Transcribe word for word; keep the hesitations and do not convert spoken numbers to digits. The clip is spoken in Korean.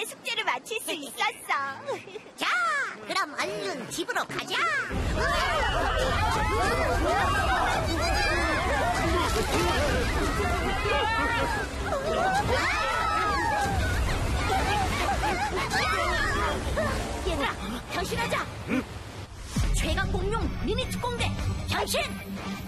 덕분에 숙제를 마칠 수 있었어. 자, 그럼 얼른 집으로 가자. 얘들아, 변신하자. 최강 공룡 미니 특공대 변신.